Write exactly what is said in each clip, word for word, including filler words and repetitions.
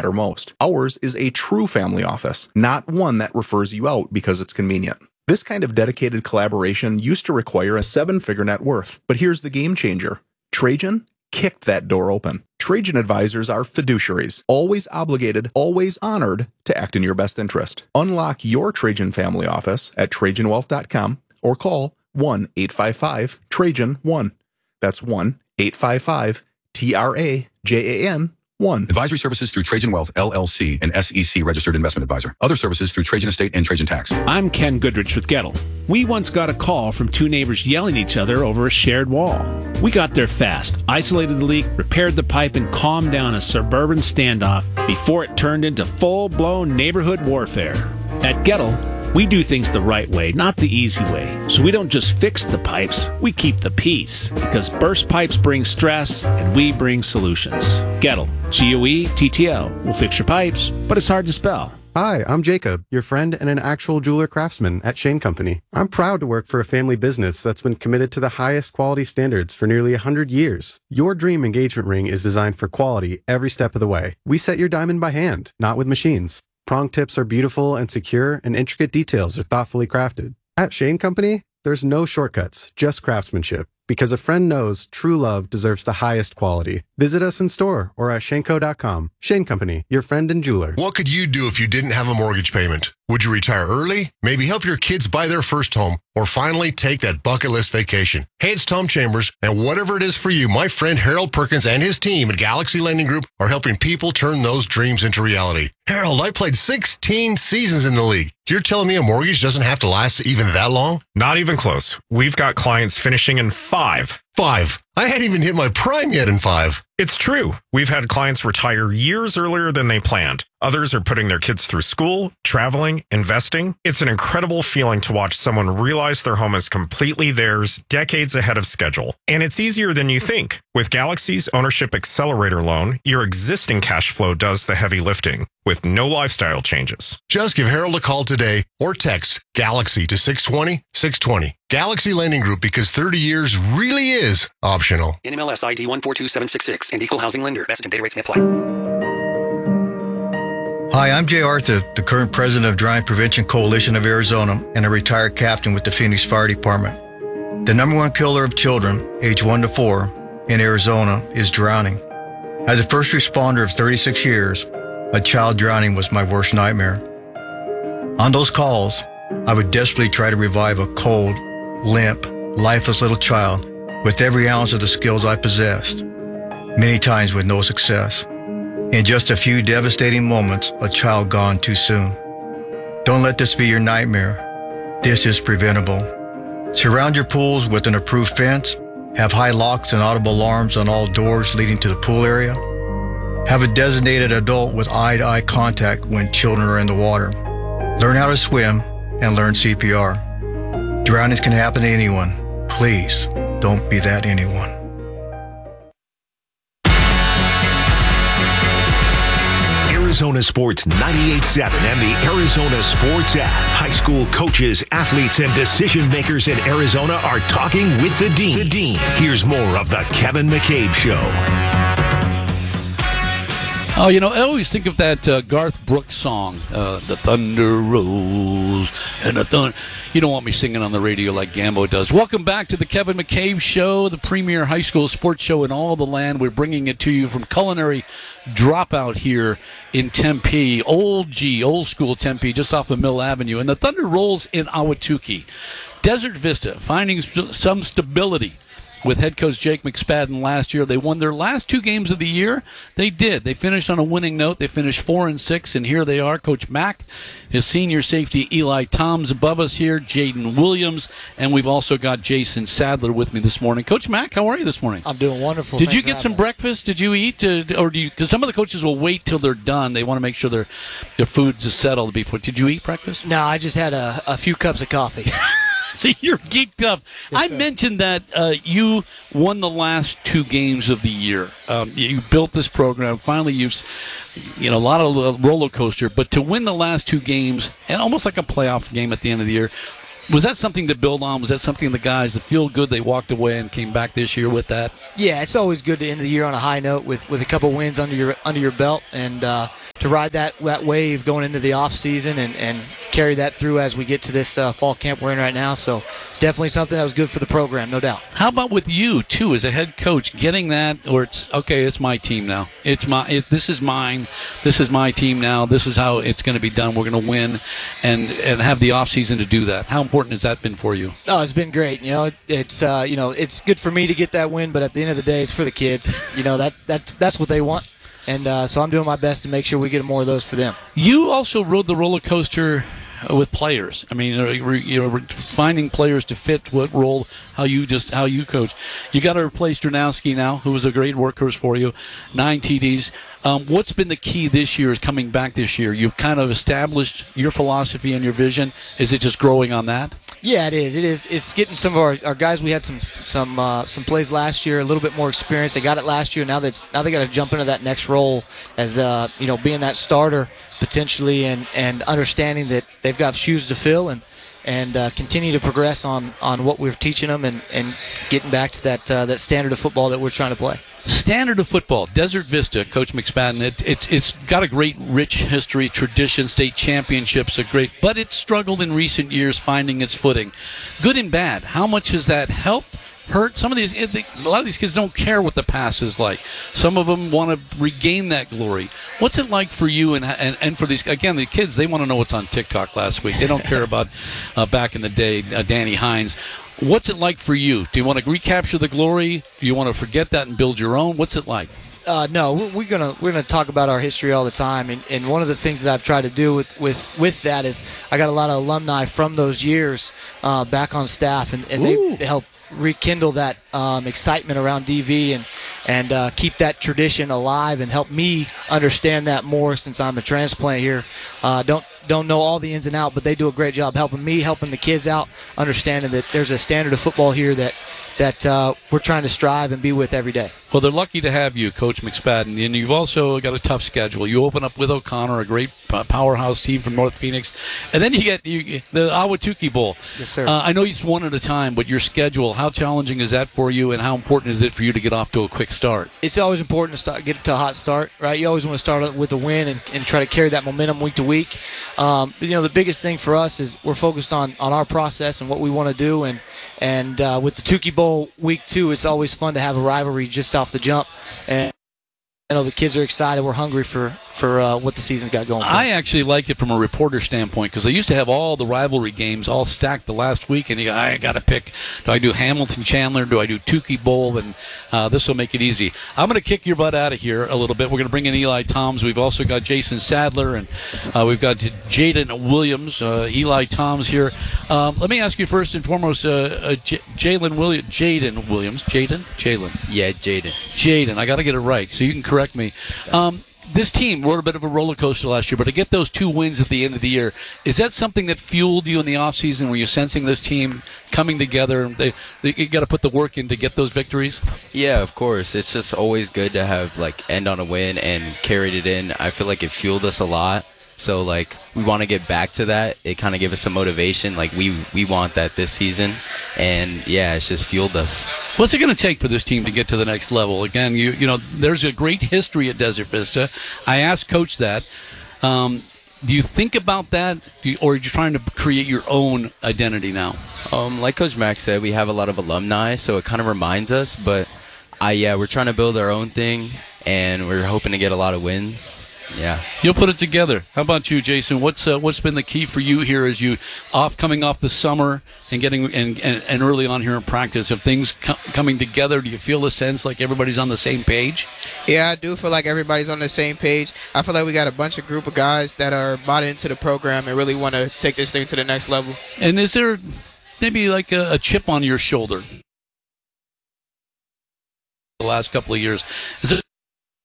matter most. Ours is a true family office, not one that refers you out because it's convenient. This kind of dedicated collaboration used to require a seven-figure net worth, but here's the game changer. Trajan kicked that door open. Trajan advisors are fiduciaries, always obligated, always honored to act in your best interest. Unlock your Trajan family office at Trajan Wealth dot com or call one eight five five Trajan one. That's one eight five five T R A J A N one. Advisory services through Trajan Wealth, L L C, an S E C registered investment advisor. Other services through Trajan Estate and Trajan Tax. I'm Ken Goodrich with Gettle. We once got a call from two neighbors yelling at each other over a shared wall. We got there fast, isolated the leak, repaired the pipe, and calmed down a suburban standoff before it turned into full-blown neighborhood warfare. At Gettle, we do things the right way, not the easy way. So we don't just fix the pipes, we keep the peace. Because burst pipes bring stress, and we bring solutions. Gettle, G O E T T L. We'll fix your pipes, but it's hard to spell. Hi, I'm Jacob, your friend and an actual jeweler craftsman at Shane Company. I'm proud to work for a family business that's been committed to the highest quality standards for nearly one hundred years. Your dream engagement ring is designed for quality every step of the way. We set your diamond by hand, not with machines. Prong tips are beautiful and secure, and intricate details are thoughtfully crafted. At Shane Company, there's no shortcuts, just craftsmanship. Because a friend knows true love deserves the highest quality. Visit us in store or at Shane Co dot com. Shane Company, your friend and jeweler. What could you do if you didn't have a mortgage payment? Would you retire early? Maybe help your kids buy their first home? Or finally take that bucket list vacation? Hey, it's Tom Chambers, and whatever it is for you, my friend Harold Perkins and his team at Galaxy Lending Group are helping people turn those dreams into reality. Harold, I played sixteen seasons in the league. You're telling me a mortgage doesn't have to last even that long? Not even close. We've got clients finishing in five. Five. I hadn't even hit my prime yet in five. It's true. We've had clients retire years earlier than they planned. Others are putting their kids through school, traveling, investing. It's an incredible feeling to watch someone realize their home is completely theirs decades ahead of schedule. And it's easier than you think. With Galaxy's Ownership Accelerator loan, your existing cash flow does the heavy lifting with no lifestyle changes. Just give Harold a call today or text Galaxy to six two zero, six two zero. Galaxy Lending Group, because thirty years really is optional. N M L S I D one four two seven six six and Equal Housing Lender. Message and data rates may apply. Hi, I'm Jay Arthur, the current president of Drowning Prevention Coalition of Arizona and a retired captain with the Phoenix Fire Department. The number one killer of children, age one to four, in Arizona is drowning. As a first responder of thirty-six years, a child drowning was my worst nightmare. On those calls, I would desperately try to revive a cold, limp, lifeless little child with every ounce of the skills I possessed, many times with no success. In just a few devastating moments, a child gone too soon. Don't let this be your nightmare. This is preventable. Surround your pools with an approved fence. Have high locks and audible alarms on all doors leading to the pool area. Have a designated adult with eye-to-eye contact when children are in the water. Learn how to swim and learn C P R. Drownings can happen to anyone. Please don't be that anyone. Arizona Sports ninety-eight point seven and the Arizona Sports app. High school coaches, athletes, and decision makers in Arizona are talking with the Dean. The Dean. Here's more of the Kevin McCabe Show. Oh, you know, I always think of that uh, Garth Brooks song, uh, The Thunder Rolls, and the thunder. You don't want me singing on the radio like Gambo does. Welcome back to the Kevin McCabe Show, the premier high school sports show in all the land. We're bringing it to you from Culinary Dropout here in Tempe. Old G, old school Tempe, just off of Mill Avenue. And the Thunder Rolls in Ahwatukee. Desert Vista, finding some stability with head coach Jake McSpadden last year. They won their last two games of the year. They did. They finished on a winning note. They finished four and six, and here they are. Coach Mack, his senior safety Eli Toms above us here, Jaden Williams, and we've also got Jason Sadler with me this morning. Coach Mack, how are you this morning? I'm doing wonderful. Did Thanks you get some breakfast? Did you eat, uh, or do you? Because some of the coaches will wait till they're done. They want to make sure their their food's is settled before. Did you eat breakfast? No, I just had a, a few cups of coffee. See, you're geeked up. Yes, I sir. mentioned that uh, you won the last two games of the year. Um, you built this program. Finally, you've, you know, a lot of roller coaster. But to win the last two games, and almost like a playoff game at the end of the year, was that something to build on? Was that something the guys that feel good they walked away and came back this year with that? Yeah, it's always good to end the year on a high note with, with a couple wins under your under your belt, and uh, to ride that, that wave going into the off season and, and carry that through as we get to this uh, fall camp we're in right now. So it's definitely something that was good for the program, no doubt. How about with you too, as a head coach, getting that, or it's okay, it's my team now. It's my, it, this is mine. This is my team now. This is how it's going to be done. We're going to win, and and have the off season to do that. How important has that been for you? Oh, it's been great. You know, it, it's uh, you know, it's good for me to get that win, but at the end of the day, it's for the kids. You know, that that that's what they want. And uh, so I'm doing my best to make sure we get more of those for them. You also rode the roller coaster with players. I mean, you know, finding players to fit what role, how you just how you coach. You got to replace Dranowski now, who was a great workhorse for you, nine T Ds. Um, what's been the key this year? Is coming back this year. You've kind of established your philosophy and your vision. Is it just growing on that? Yeah, it is. It is. It's getting some of our, our guys. We had some some uh, some plays last year, a little bit more experience. They got it last year. Now that's now they got to jump into that next role as uh, you know, being that starter potentially, and, and understanding that they've got shoes to fill, and and uh, continue to progress on, on what we're teaching them, and, and getting back to that uh, that standard of football that we're trying to play. Standard of football, Desert Vista, Coach McSpadden. It, it's it's got a great, rich history, tradition, state championships are great, but it's struggled in recent years finding its footing. Good and bad. How much has that helped? Hurt? Some of these, a lot of these kids don't care what the past is like. Some of them want to regain that glory. What's it like for you and and, and for these, again, the kids, they want to know what's on TikTok last week. They don't care about uh, back in the day, uh, Danny Hines. What's it like for you? Do you want to recapture the glory? Do you want to forget that and build your own? What's it like? Uh, no, we're, we're gonna we're gonna talk about our history all the time, and, and one of the things that I've tried to do with, with, with that is I got a lot of alumni from those years uh, back on staff, and, and they, they help rekindle that um, excitement around D V and and uh, keep that tradition alive, and help me understand that more since I'm a transplant here. Uh, don't don't know all the ins and outs, but they do a great job helping me, helping the kids out, understanding that there's a standard of football here that that uh, we're trying to strive and be with every day. Well, they're lucky to have you, Coach McSpadden, and you've also got a tough schedule. You open up with O'Connor, a great powerhouse team from North Phoenix, and then you get you, the Ahwatukee Bowl. Yes, sir. Uh, I know it's one at a time, but your schedule, how challenging is that for you, and how important is it for you to get off to a quick start? It's always important to start, get to a hot start, right? You always want to start with a win and, and try to carry that momentum week to week. Um, but, you know, the biggest thing for us is we're focused on, on our process and what we want to do, and and uh, with the Tukey Bowl week two, it's always fun to have a rivalry just off the jump. And I know the kids are excited. We're hungry for, for uh, what the season's got going for. I actually like it from a reporter standpoint, because I used to have all the rivalry games all stacked the last week, and you go, I got to pick. Do I do Hamilton Chandler? Do I do Tukey Bowl? And uh, this will make it easy. I'm going to kick your butt out of here a little bit. We're going to bring in Eli Toms. We've also got Jason Sadler, and uh, we've got Jaden Williams, uh, Eli Toms here. Um, let me ask you first and foremost, uh, uh, J- Jalen Williams, Jaden Williams, Jaden, Jalen. Yeah, Jaden. Jaden. I got to get it right, so you can correct me. Um, this team rode a bit of a roller coaster last year, but to get those two wins at the end of the year, is that something that fueled you in the offseason? Were you sensing this team coming together? They, they you got to put the work in to get those victories? Yeah, of course. It's just always good to have, like, end on a win and carried it in. I feel like it fueled us a lot. So, like, we want to get back to that. It kind of gave us some motivation. Like, we, we want that this season. And, yeah, it's just fueled us. What's it going to take for this team to get to the next level? Again, you you know, there's a great history at Desert Vista. I asked Coach that. Um, do you think about that, do you, or are you trying to create your own identity now? Um, like Coach Max said, we have a lot of alumni, so it kind of reminds us. But, I yeah, we're trying to build our own thing, and we're hoping to get a lot of wins. Yeah, you'll put it together. How about you, Jason? What's uh, what's been the key for you here as you off coming off the summer and getting and, and, and early on here in practice? Have things co- coming together? Do you feel the sense like everybody's on the same page? Yeah, I do feel like everybody's on the same page. I feel like we got a bunch of group of guys that are bought into the program and really want to take this thing to the next level. And is there maybe like a, a chip on your shoulder the last couple of years? Is it?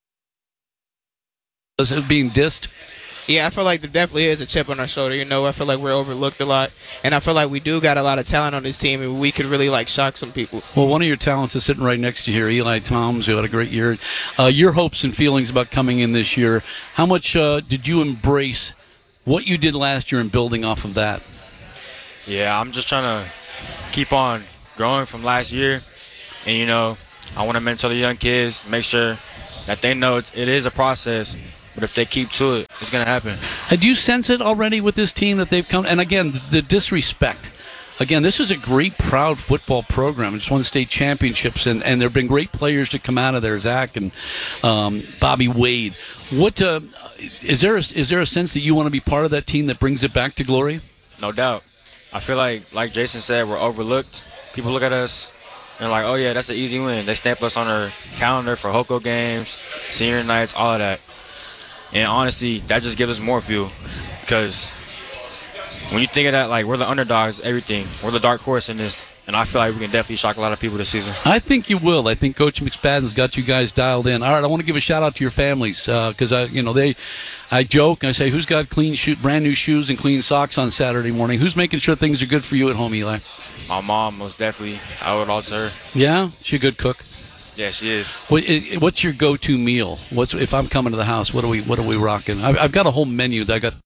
Is it being dissed? Yeah, I feel like there definitely is a chip on our shoulder. You know, I feel like we're overlooked a lot, and I feel like we do got a lot of talent on this team, and we could really, like, shock some people. Well, one of your talents is sitting right next to you here, Eli Toms, who had a great year. Uh, your hopes and feelings about coming in this year, how much uh, did you embrace what you did last year and building off of that? Yeah, I'm just trying to keep on growing from last year, and, you know, I want to mentor the young kids, make sure that they know it's, it is a process. But if they keep to it, it's going to happen. And do you sense it already with this team that they've come? And again, the disrespect. Again, this is a great, proud football program. It's won state championships, and, and there have been great players to come out of there, Zach and um, Bobby Wade. What uh, is there? A, is there a sense that you want to be part of that team that brings it back to glory? No doubt. I feel like, like Jason said, we're overlooked. People look at us and like, oh, yeah, that's an easy win. They stamp us on their calendar for Hoco games, senior nights, all of that. And honestly, that just gives us more fuel because when you think of that, like, we're the underdogs, everything. We're the dark horse in this, and I feel like we can definitely shock a lot of people this season. I think you will. I think Coach McSpadden's got you guys dialed in. All right, I want to give a shout out to your families because uh, I, you know, they, I joke and I say, who's got clean shoe, brand new shoes and clean socks on Saturday morning? Who's making sure things are good for you at home, Eli? My mom, most definitely. I owe it all to her. Yeah, she a good cook. Yeah, she is. What, it, what's your go-to meal? What's if I'm coming to the house? What are we What are we rocking? I've, I've got a whole menu that I got.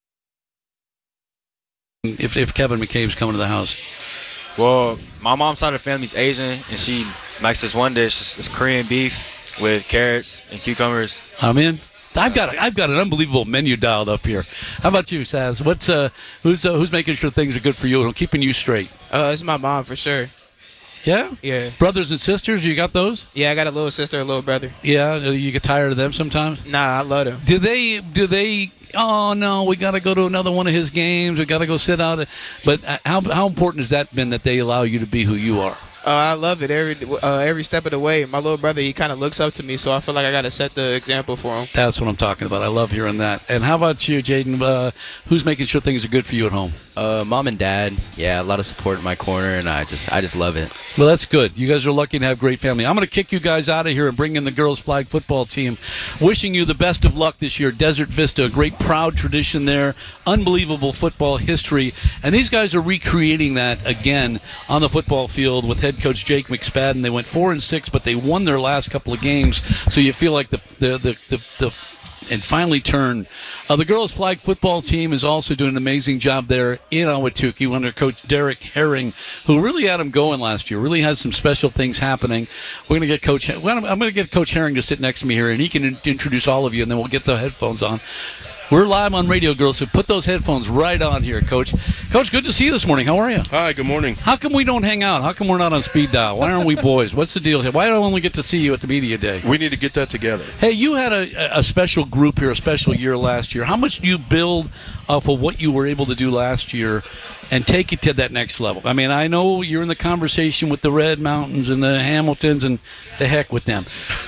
If if Kevin McCabe's coming to the house. Well, my mom's side of the family's Asian, and she makes this one dish. It's Korean beef with carrots and cucumbers. I'm in. I've got a, I've got an unbelievable menu dialed up here. How about you, Saz? What's uh who's uh, who's making sure things are good for you and keeping you straight? Uh, it's my mom for sure. Yeah? Yeah. Brothers and sisters, you got those? Yeah, I got a little sister, a little brother. Yeah, you get tired of them sometimes? Nah, I love them. Do they, do they, oh no, we got to go to another one of his games, we got to go sit out. But how how important has that been that they allow you to be who you are? Uh, I love it every uh, every step of the way. My little brother, he kind of looks up to me, so I feel like I got to set the example for him. That's what I'm talking about. I love hearing that. And how about you, Jaden? Uh, who's making sure things are good for you at home? Uh, mom and dad. Yeah, a lot of support in my corner, and I just I just love it. Well, that's good. You guys are lucky to have great family. I'm going to kick you guys out of here and bring in the girls' flag football team. Wishing you the best of luck this year. Desert Vista, a great, proud tradition there. Unbelievable football history. And these guys are recreating that again on the football field with head coach Jake McSpadden. They went four and six, but they won their last couple of games. So you feel like the the the the, the and finally turn. Uh, the girls' flag football team is also doing an amazing job there in Ahwatukee under Coach Derek Herring, who really had them going last year. Really has some special things happening. We're going to get Coach. Well, I'm going to get Coach Herring to sit next to me here, and he can in- introduce all of you, and then we'll get the headphones on. We're live on Radio Girls, so put those headphones right on here, Coach. Coach, good to see you this morning. How are you? Hi, good morning. How come we don't hang out? How come we're not on speed dial? Why aren't we boys? What's the deal here? Why do I only get to see you at the media day? We need to get that together. Hey, you had a, a special group here, a special year last year. How much do you build off of what you were able to do last year and take it to that next level? I mean, I know you're in the conversation with the Red Mountains and the Hamiltons, and the heck with them.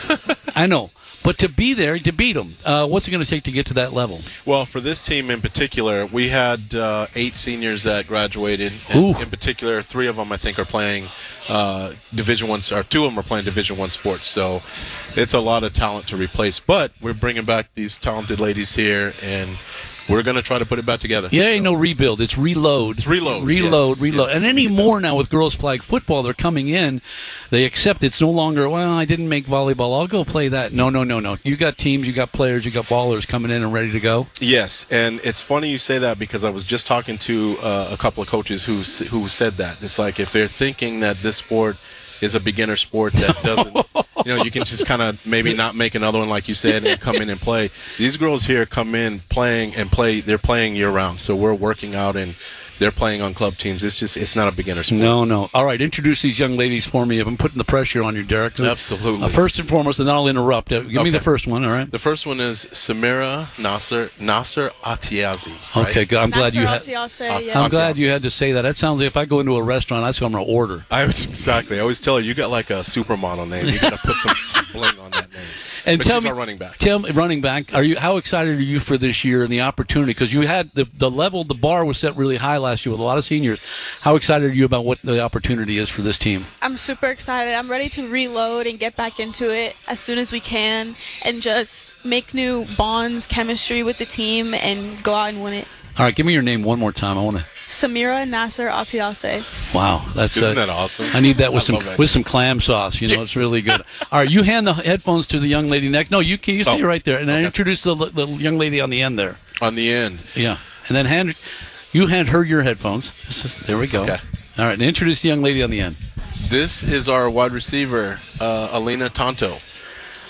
I know. But to be there, to beat them, uh, what's it going to take to get to that level? Well, for this team in particular, we had uh, eight seniors that graduated. And in particular, three of them, I think, are playing uh, Division One, or two of them are playing Division One sports. So it's a lot of talent to replace. But we're bringing back these talented ladies here, and we're going to try to put it back together. Yeah, ain't no rebuild. It's reload. It's reload. Reload, yes, reload. yes. And anymore now with girls flag football, they're coming in. They accept it's no longer, well, I didn't make volleyball. I'll go play that. No, no, no, no. You got teams, you got players, you got ballers coming in and ready to go. Yes, and it's funny you say that because I was just talking to uh, a couple of coaches who who said that. It's like if they're thinking that this sport is a beginner sport that doesn't, you know, you can just kind of maybe not make another one like you said and come in and play. These girls here come in playing and play. They're playing year round, so we're working out and they're playing on club teams. It's just it's not a beginner sport. No, no. All right, introduce these young ladies for me. I'm putting the pressure on you, Derek. Absolutely. Uh, first and foremost, and then I'll interrupt. Uh, give okay. me the first one, all right? The first one is Samira Nasser Nasser Atiazi. Right? Okay, good. I'm glad you had. Atiazi, I'm glad you had to say that. That sounds like if I go into a restaurant, that's what I'm going to order. I was, exactly. I always tell her you got like a supermodel name. You got to put some bling on that name. And but tell she's me, our running back. Tell me, running back. Are you? How excited are you for this year and the opportunity? Because you had the the level, the bar was set really high last year with a lot of seniors. How excited are you about what the opportunity is for this team? I'm super excited. I'm ready to reload and get back into it as soon as we can, and just make new bonds, chemistry with the team, and go out and win it. All right, give me your name one more time. I want to. Samira Nasser Atiazi. Wow, that's isn't uh, that awesome? I need that with I some love that. with some clam sauce. You know, Yes. it's really good. All right, you hand the headphones to the young lady next. No, you can you stay Oh, right there, and then okay. introduce the the young lady on the end there. On the end. Yeah, and then hand you hand her your headphones. This is, there we go. Okay. All right, and introduce the young lady on the end. This is our wide receiver, uh, Alina Tonto.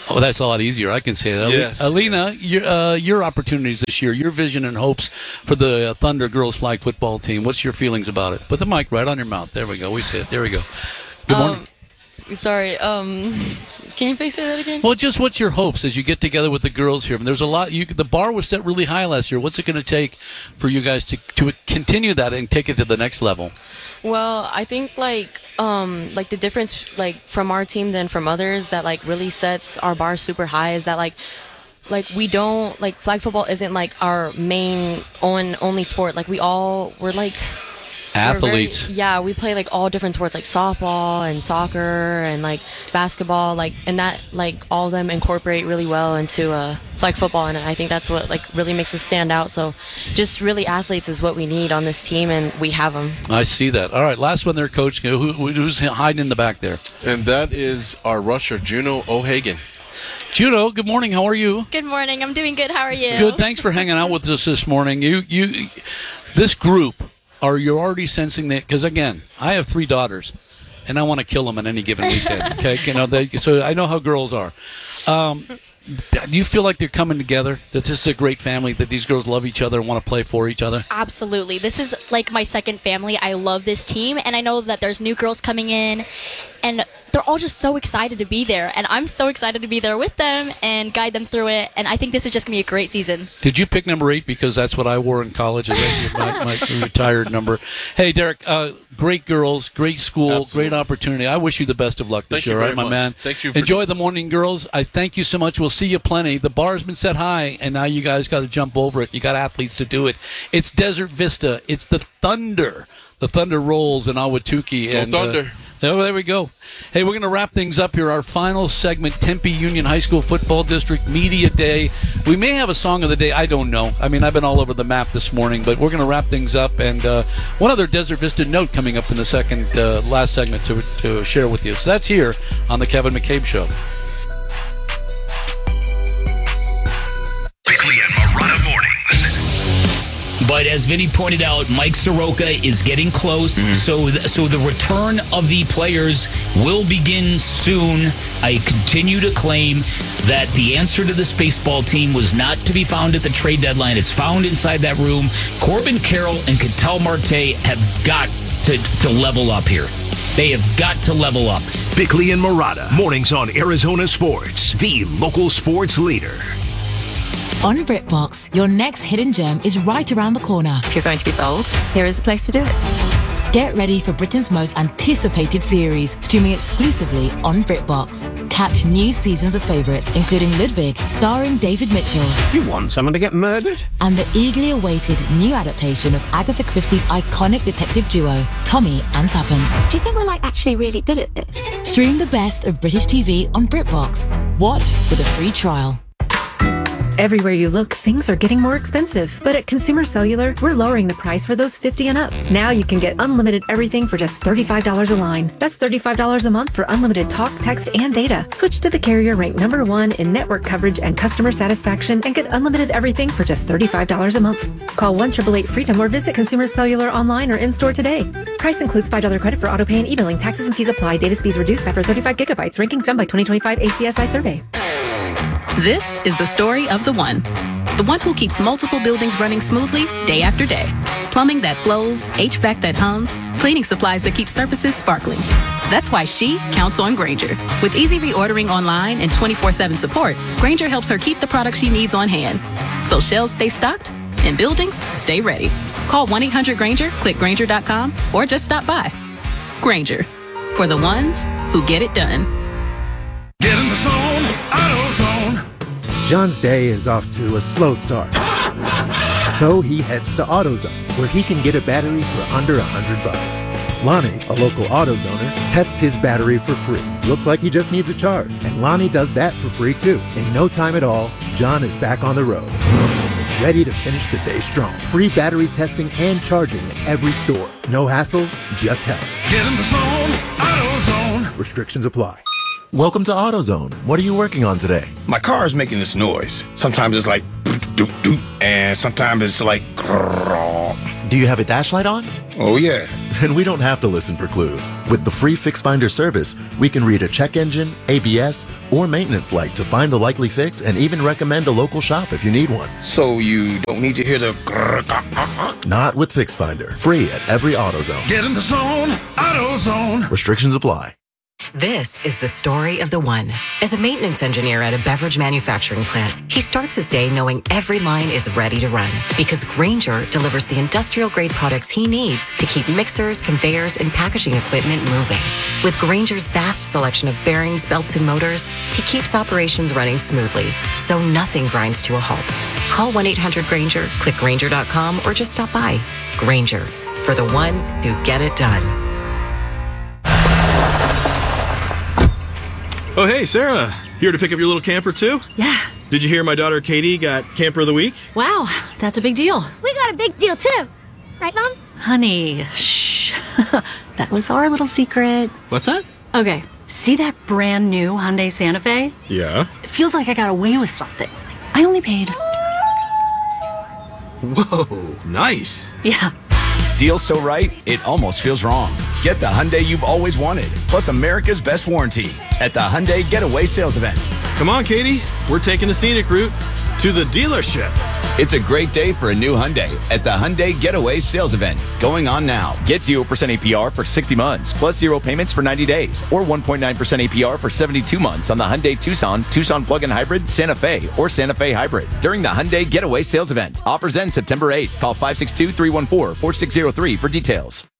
Oh, that's a lot easier. I can say that. Yes. Alina, your uh, your opportunities this year, your vision and hopes for the uh, Thunder girls flag football team. What's your feelings about it? Put the mic right on your mouth. There we go. We say it. There we go. Good morning. Um, sorry. Um, can you please say that again? Well, just what's your hopes as you get together with the girls here? I mean, there's a lot. You, the bar was set really high last year. What's it going to take for you guys to to continue that and take it to the next level? Well, I think like um like the difference like from our team than from others that like really sets our bar super high is that like like we don't like flag football isn't like our main on only sport. Like we all we're like athletes. Very, yeah, we play like all different sports like softball and soccer and like basketball, like and that like all of them incorporate really well into uh, flag football, and I think that's what like really makes us stand out. So just really athletes is what we need on this team, and we have them. I see that. All right, last one there, Coach. Who, who's hiding in the back there? And that is our rusher, Juno O'Hagan. Juno, good morning. How are you? Good morning. I'm doing good. How are you? Good. Thanks for hanging out with us this morning. You, you, this group. Are you already sensing that? Because again, I have three daughters, and I want to kill them on any given weekend. Okay, you know, they, so I know how girls are. Um, do you feel like they're coming together? That this is a great family? That these girls love each other and want to play for each other? Absolutely. This is like my second family. I love this team, and I know that there's new girls coming in, and they're all just so excited to be there, and I'm so excited to be there with them and guide them through it, and I think this is just going to be a great season. Did you pick number eight because that's what I wore in college? Is that my, my retired number? Hey, Derek, uh, great girls, great school, Absolutely. Great opportunity. I wish you the best of luck this thank year, you very right, my much. man? Thank you for Enjoy the morning, girls. I thank you so much. We'll see you plenty. The bar's been set high, and now you guys got to jump over it. You got athletes to do it. It's Desert Vista. It's the Thunder. The Thunder rolls in Ahwatukee. Go and Thunder. Uh, Oh, there we go. Hey, we're going to wrap things up here. Our final segment, Tempe Union High School Football District Media Day. We may have a song of the day. I don't know. I mean, I've been all over the map this morning, but we're going to wrap things up. And uh, one other Desert Vista note coming up in the second, uh, last segment to, to share with you. So that's here on the Kevin McCabe Show. Bickley and Marotta Mornings. But as Vinny pointed out, Mike Soroka is getting close, mm-hmm. so th- so the return of the players will begin soon. I continue to claim that the answer to this baseball team was not to be found at the trade deadline. It's found inside that room. Corbin Carroll and Cattell Marte have got to, to level up here. They have got to level up. Bickley and Marotta, mornings on Arizona Sports, the local sports leader. On BritBox, your next hidden gem is right around the corner. If you're going to be bold, here is the place to do it. Get ready for Britain's most anticipated series, streaming exclusively on BritBox. Catch new seasons of favourites, including Ludwig, starring David Mitchell. You want someone to get murdered? And the eagerly awaited new adaptation of Agatha Christie's iconic detective duo, Tommy and Tuppence. Do you think we're like actually really good at this? Stream the best of British T V on BritBox. Watch with a free trial. Everywhere you look, things are getting more expensive. But at Consumer Cellular, we're lowering the price for those fifty and up. Now you can get unlimited everything for just thirty-five dollars a line. That's thirty-five dollars a month for unlimited talk, text, and data. Switch to the carrier ranked number one in network coverage and customer satisfaction and get unlimited everything for just thirty-five dollars a month. Call one eight eight eight FREEDOM or visit Consumer Cellular online or in-store today. Price includes five dollars credit for auto pay and e-billing. Taxes and fees apply. Data speeds reduced after thirty-five gigabytes. Rankings done by twenty twenty-five A C S I survey. This is the story of the one. The one who keeps multiple buildings running smoothly day after day. Plumbing that flows, H V A C that hums, cleaning supplies that keep surfaces sparkling. That's why she counts on Grainger. With easy reordering online and twenty-four seven support, Grainger helps her keep the products she needs on hand. So shelves stay stocked and buildings stay ready. Call one eight hundred Grainger, click Grainger dot com, or just stop by. Grainger, for the ones who get it done. Get in the zone, AutoZone. John's day is off to a slow start. So he heads to AutoZone, where he can get a battery for under a hundred bucks. Lonnie, a local AutoZoner, tests his battery for free. Looks like he just needs a charge, and Lonnie does that for free too. In no time at all, John is back on the road, ready to finish the day strong. Free battery testing and charging at every store. No hassles, just help. Get in the zone, AutoZone. Restrictions apply. Welcome to AutoZone. What are you working on today? My car is making this noise. Sometimes it's like doop doop, and sometimes it's like. Do you have a dash light on? Oh yeah. And we don't have to listen for clues. With the free FixFinder service, we can read a check engine, A B S, or maintenance light to find the likely fix and even recommend a local shop if you need one. So you don't need to hear the... Not with FixFinder. Free at every AutoZone. Get in the zone, AutoZone. Restrictions apply. This is the story of the one. As a maintenance engineer at a beverage manufacturing plant, he starts his day knowing every line is ready to run because Grainger delivers the industrial-grade products he needs to keep mixers, conveyors, and packaging equipment moving. With Grainger's vast selection of bearings, belts, and motors, he keeps operations running smoothly, so nothing grinds to a halt. Call one eight hundred Grainger, click Grainger dot com, or just stop by. Grainger, for the ones who get it done. Oh, hey, Sarah. Here to pick up your little camper, too? Yeah. Did you hear my daughter Katie got Camper of the Week? Wow, that's a big deal. We got a big deal, too. Right, Mom? Honey, shh. That was our little secret. What's that? Okay, see that brand new Hyundai Santa Fe? Yeah. It feels like I got away with something. I only paid... Whoa, nice. Yeah. Deal so right, it almost feels wrong. Get the Hyundai you've always wanted, plus America's best warranty at the Hyundai Getaway Sales Event. Come on, Katie. We're taking the scenic route to the dealership. It's a great day for a new Hyundai at the Hyundai Getaway Sales Event. Going on now. Get zero percent A P R for sixty months, plus zero payments for ninety days, or one point nine percent A P R for seventy-two months on the Hyundai Tucson, Tucson Plug-in Hybrid, Santa Fe, or Santa Fe Hybrid during the Hyundai Getaway Sales Event. Offers end September eighth. Call five six two, three one four, four six zero three for details.